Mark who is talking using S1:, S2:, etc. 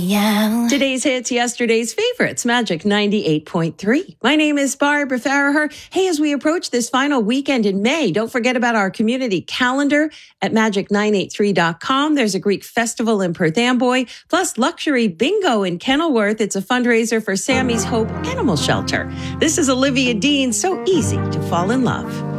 S1: Yeah.
S2: Today's hits, yesterday's favorites, Magic 98.3. My name is Barbara Farraher. Hey, as we approach this final weekend in May, don't forget about our community calendar at magic983.com. There's a Greek festival in Perth Amboy, plus luxury bingo in Kenilworth. It's a fundraiser for Sammy's Hope Animal Shelter. This is Olivia Dean, So Easy to Fall in Love.